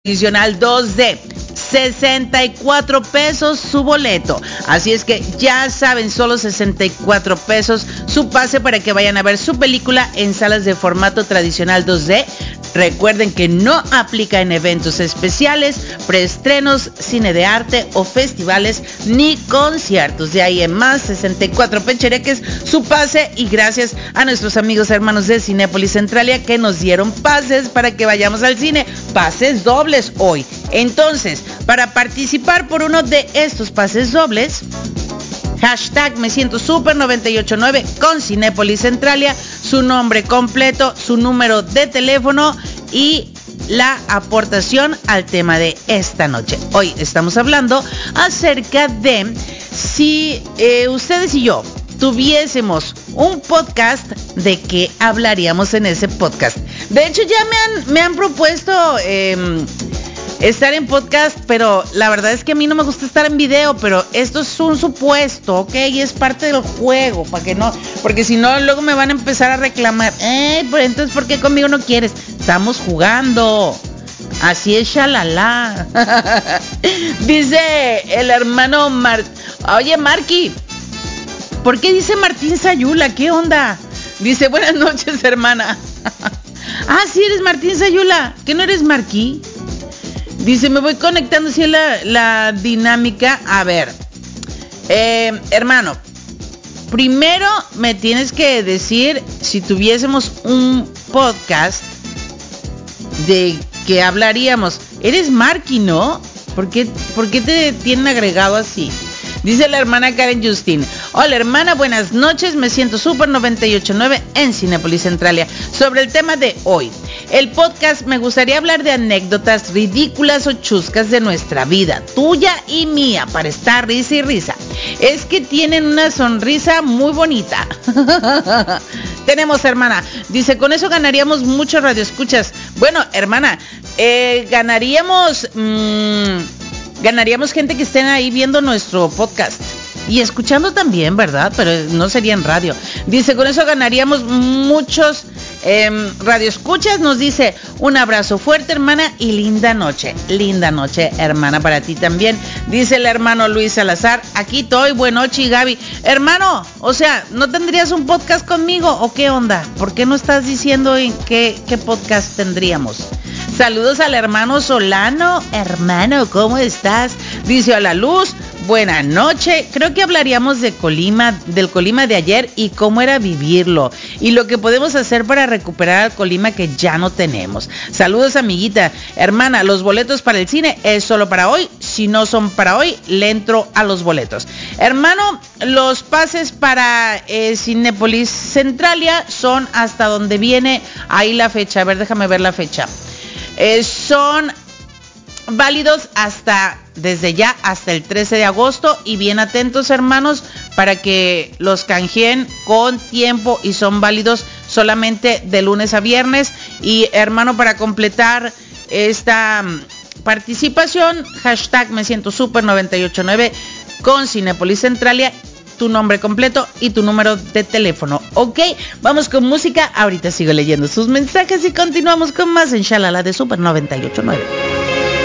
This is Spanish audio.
Tradicional 2D, 64 pesos su boleto. Así es que ya saben, solo 64 pesos su pase para que vayan a ver su película en salas de formato tradicional 2D. Recuerden que no aplica en eventos especiales, preestrenos, cine de arte o festivales ni conciertos. De ahí en más, 64 pechereques su pase, y gracias a nuestros amigos hermanos de Cinépolis Centralia que nos dieron pases para que vayamos al cine, pases dobles hoy. Entonces, para participar por uno de estos pases dobles, hashtag me siento super 989 con Cinépolis Centralia, su nombre completo, su número de teléfono y la aportación al tema de esta noche. Hoy estamos hablando acerca de si ustedes y yo tuviésemos un podcast, ¿de qué hablaríamos en ese podcast? De hecho, ya me han propuesto estar en podcast, pero la verdad es que a mí no me gusta estar en video, pero esto es un supuesto, ¿ok? Y es parte del juego, para que no, porque si no luego me van a empezar a reclamar, pues entonces ¿por qué conmigo no quieres? Estamos jugando, así es, shalala. Dice el hermano oye, Marky, ¿por qué dice Martín Sayula? ¿Qué onda? Dice, buenas noches, hermana. Ah, sí, eres Martín Sayula, ¿que no eres Marky? Dice, me voy conectando así la dinámica. A ver, hermano, primero me tienes que decir si tuviésemos un podcast, de qué hablaríamos. Eres Marky, ¿no? ¿Por qué te tienen agregado así? Dice la hermana Karen Justin. Hola hermana, buenas noches, me siento super 989 en Cinépolis Centralia. Sobre el tema de hoy, el podcast, me gustaría hablar de anécdotas ridículas o chuscas de nuestra vida, tuya y mía, para estar risa y risa. Es que tienen una sonrisa muy bonita. Tenemos, hermana, dice, con eso ganaríamos muchos radioescuchas. Bueno, hermana, ganaríamos gente que estén ahí viendo nuestro podcast y escuchando también, ¿verdad? Pero no sería en radio. Dice, con eso ganaríamos muchos radioescuchas. Nos dice, un abrazo fuerte, hermana, y linda noche, hermana, para ti también. Dice el hermano Luis Salazar, aquí estoy, buenas noches, Gaby. Hermano, o sea, ¿no tendrías un podcast conmigo o qué onda? ¿Por qué no estás diciendo en qué podcast tendríamos? Saludos al hermano Solano. Hermano, ¿cómo estás? Dice, a la luz, buena noche. Creo que hablaríamos de Colima, del Colima de ayer y cómo era vivirlo y lo que podemos hacer para recuperar al Colima que ya no tenemos. Saludos, amiguita. Hermana, los boletos para el cine es solo para hoy. Si no son para hoy, le entro a los boletos. Hermano, los pases para Cinépolis Centralia son hasta donde viene ahí la fecha. A ver, déjame ver la fecha. Son válidos desde ya hasta el 13 de agosto y bien atentos, hermanos, para que los canjeen con tiempo, y son válidos solamente de lunes a viernes. Y hermano, para completar esta participación, hashtag me siento super 989 con Cinépolis Centralia, tu nombre completo y tu número de teléfono. Ok, vamos con música. Ahorita sigo leyendo sus mensajes y continuamos con más en Shalala de Super 989.